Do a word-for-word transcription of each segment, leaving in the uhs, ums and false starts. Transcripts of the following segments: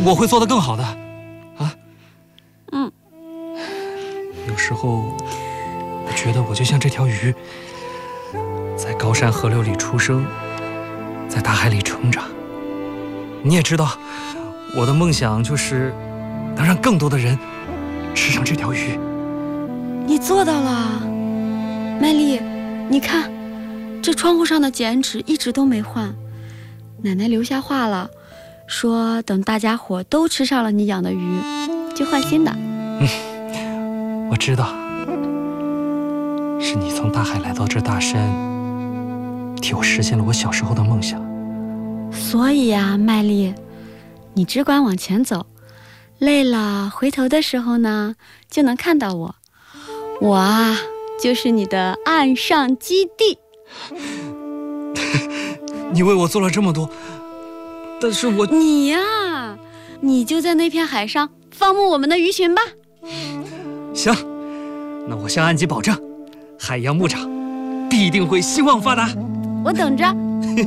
我会做得更好的，啊。 嗯。 有时候，我觉得我就像这条鱼，在高山河流里出生，在大海里成长。你也知道，我的梦想就是能让更多的人吃上这条鱼。 你做到了，麦丽，你看，这窗户上的剪纸一直都没换。奶奶留下话了，说等大家伙都吃上了你养的鱼，就换新的。 嗯，我知道，是你从大海来到这大山，替我实现了我小时候的梦想。 所以呀，麦丽，你只管往前走，累了回头的时候呢，就能看到我。我啊，就是你的岸上基地。 你为我做了这么多，但是我…… 你呀，你就在那片海上放牧我们的鱼群吧。 行，那我向安吉保证，海洋牧场必定会兴旺发达。 我等着。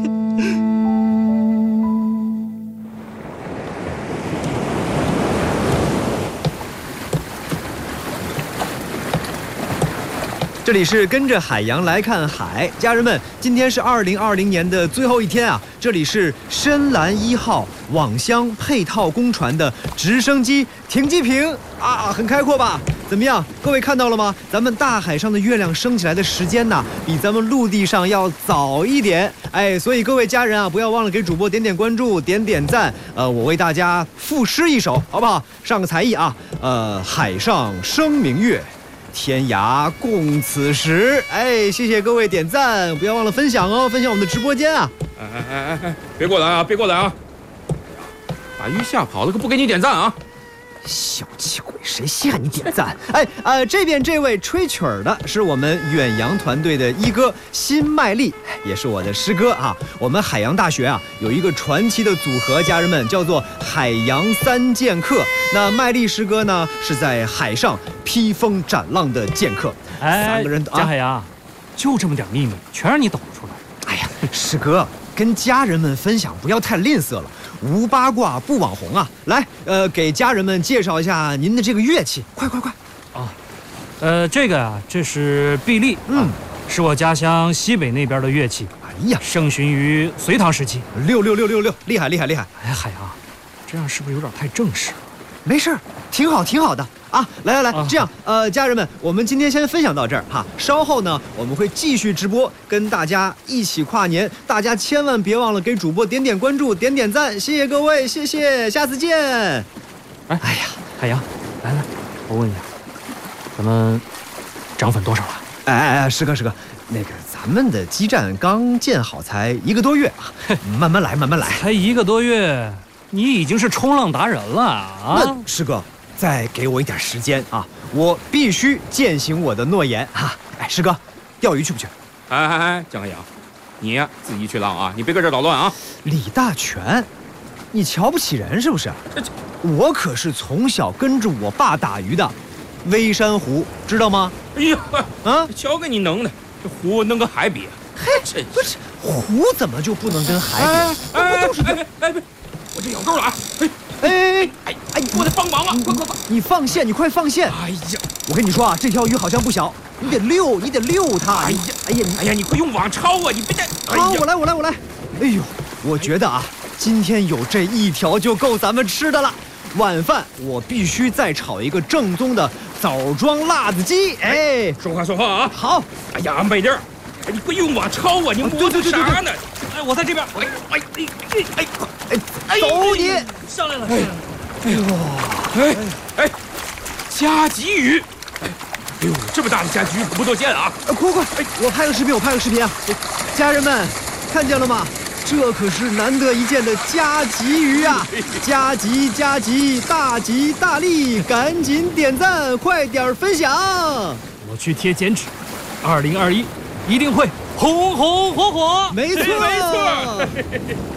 这里是跟着海洋来看海，家人们，今天是二零二零年的最后一天啊！这里是深蓝一号网箱配套工船的直升机停机坪啊，很开阔吧？怎么样，各位看到了吗？咱们大海上的月亮升起来的时间呢，比咱们陆地上要早一点。哎，所以各位家人啊，不要忘了给主播点点关注，点点赞。呃，我为大家赋诗一首，好不好？上个才艺啊，呃，海上生明月。天涯共此时，哎，谢谢各位点赞，不要忘了分享哦，分享我们的直播间啊！ 哎哎哎哎哎，别过来啊，别过来啊！把鱼吓跑了，可不给你点赞啊！ 小气鬼，谁吓你点赞？哎，呃，这边这位吹曲儿的是我们远洋团队的一哥辛麦丽，也是我的师哥啊。我们海洋大学啊有一个传奇的组合，家人们叫做海洋三剑客。那麦丽师哥呢是在海上披风斩浪的剑客。 哎， 三个人贾海洋，就这么点秘密，全让你抖出来。 哎呀，师哥，跟家人们分享不要太吝啬了。无八卦不网红啊！来，呃，给家人们介绍一下您的这个乐器，快快快！ 啊，呃，这个啊，这是碧丽， 嗯、啊， 是我家乡西北那边的乐器。 哎呀， 盛行于隋唐时期。 六六六六六，厉害厉害厉害！ 哎，海洋，这样是不是有点太正式了？ 没事，挺好挺好的啊！来来来，啊、这样，呃，家人们，我们今天先分享到这儿哈。稍后呢，我们会继续直播，跟大家一起跨年。大家千万别忘了给主播点点关注，点点赞，谢谢各位，谢谢，下次见。 哎哎呀，海洋，来来，我问一下，咱们涨粉多少了？ 哎哎哎，师哥师哥，那个咱们的基站刚建好，才一个多月啊，慢慢来，慢慢来。 才一个多月。你已经是冲浪达人了啊！ 那师哥，再给我一点时间啊，我必须践行我的诺言啊！哎，师哥，钓鱼去不去？ 哎哎哎，江海洋，你呀自己去浪啊，你别搁这捣乱啊！ 李大全，你瞧不起人是不是？我可是从小跟着我爸打鱼的，微山湖知道吗？ 哎呀， 啊， 瞧给你能的，这湖能跟海比？ 嘿，真不是湖怎么就不能跟海比？ 哎哎，都是哎哎，我这咬钩了啊！哎哎哎哎哎，我得帮忙啊！快快快， 你放线，你快放线！ 哎呀， 我跟你说啊，这条鱼好像不小，你得溜，你得溜它。 哎呀，哎呀，哎呀，你快用网抄啊！你别再…… 好，我来，我来，我来。哎呦，我觉得啊，今天有这一条就够咱们吃的了。晚饭我必须再炒一个正宗的枣庄辣子鸡。哎， 说话说话啊！ 好。 哎呀，慢点。哎，你快用网抄啊！你磨蹭啥呢？ 哎，我在这边。 哎哎哎哎哎哎，走你！ 上来了。 哎呦， 哎哎，加急鱼！哎呦，这么大的加急鱼可不多见啊！ 快快，哎，我拍个视频，我拍个视频啊！家人们，看见了吗？这可是难得一见的加急鱼啊！加急加急，大吉大利！赶紧点赞，快点分享！ 我去贴剪纸，二零二一一定会红红火火！ 没错， 没错。